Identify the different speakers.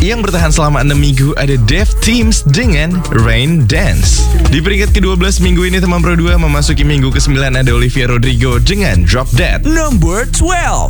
Speaker 1: Yang bertahan selama 6 minggu ada Dev Teams dengan Rain Dance. Di peringkat ke-12 minggu ini Teman Pro 2 memasuki minggu ke-9 ada Olivia Rodrigo dengan Drop Dead.
Speaker 2: Number 12.